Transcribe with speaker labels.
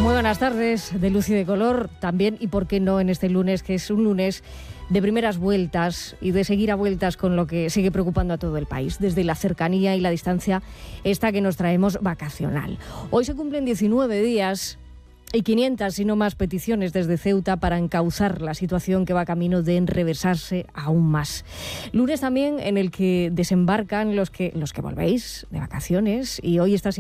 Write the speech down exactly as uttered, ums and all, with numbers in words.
Speaker 1: Muy buenas tardes, de luz y de color también, y por qué no en este lunes, que es un lunes de primeras vueltas y de seguir a vueltas con lo que sigue preocupando a todo el país, desde la cercanía y la distancia esta que nos traemos vacacional. Hoy se cumplen diecinueve días y quinientas, si no más, peticiones desde Ceuta para encauzar la situación que va camino de enrevesarse aún más. Lunes también en el que desembarcan los que, los que volvéis de vacaciones, y hoy está